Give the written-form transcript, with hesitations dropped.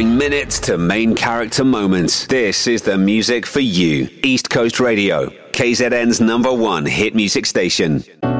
Going minutes to main character moments. This is the music for you. East Coast Radio, KZN's #1 hit music station.